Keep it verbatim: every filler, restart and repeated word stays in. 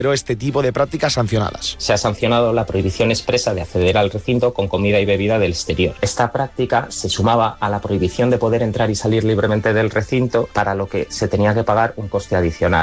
este tipo de prácticas sancionadas. Se ha sancionado la prohibición expresa de acceder al recinto con comida y bebida del exterior. Esta práctica se sumaba a la prohibición de poder entrar y salir libremente del recinto, para lo que se tenía que pagar un coste adicional.